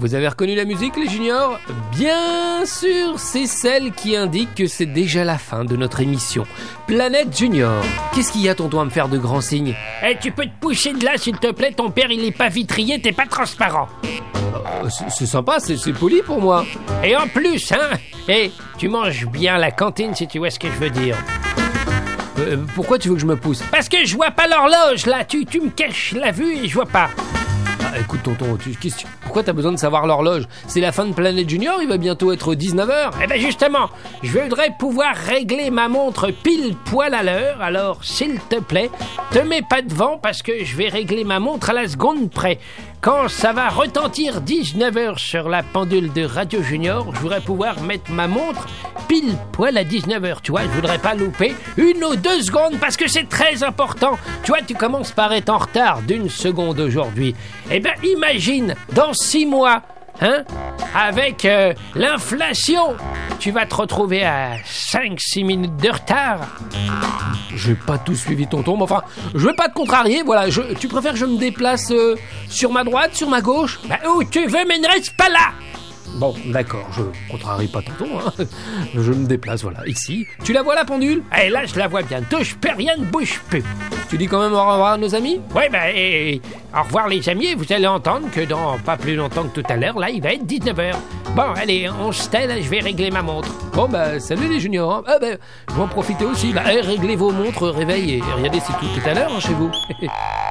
Vous avez reconnu la musique, les juniors ? Bien sûr, c'est celle qui indique que c'est déjà la fin de notre émission. Planète Junior. Qu'est-ce qu'il y a, tonton, à me faire de grands signes ? Tu peux te pousser de là, s'il te plaît, ton père, il est pas vitrier, t'es pas transparent. C'est sympa, c'est poli pour moi. Et en plus, tu manges bien à la cantine, si tu vois ce que je veux dire. Pourquoi tu veux que je me pousse ? Parce que je vois pas l'horloge, là, tu me caches la vue et je vois pas. Écoute, tonton, pourquoi t'as besoin de savoir l'horloge ? C'est la fin de Planète Junior, il va bientôt être 19h. Eh ben justement, je voudrais pouvoir régler ma montre pile poil à l'heure, alors s'il te plaît, te mets pas devant parce que je vais régler ma montre à la seconde près. Quand ça va retentir 19h sur la pendule de Radio Junior, je voudrais pouvoir mettre ma montre pile poil à 19h, tu vois, je voudrais pas louper 1 ou 2 secondes parce que c'est très important. Tu vois, tu commences par être en retard d'1 seconde aujourd'hui. Eh ben, imagine, dans 6 mois, avec l'inflation, tu vas te retrouver à 5-6 minutes de retard. J'ai pas tout suivi, tonton, mais enfin, je vais pas te contrarier, voilà. Tu préfères que je me déplace sur ma droite, sur ma gauche ? Où tu veux, mais ne reste pas là. Bon, d'accord, je contrarie pas tonton, Je me déplace, voilà, ici. Tu la vois, la pendule ? Et là, je la vois bien. Touche plus rien, ne bouge plus. Tu dis quand même au revoir à nos amis ? Oui, au revoir les amis, et vous allez entendre que dans pas plus longtemps que tout à l'heure, là, il va être 19h. Bon, allez, on se tait, là, je vais régler ma montre. Bon, salut les juniors. Je vais en profiter aussi. Réglez vos montres, réveil, et regardez, c'est tout à l'heure chez vous.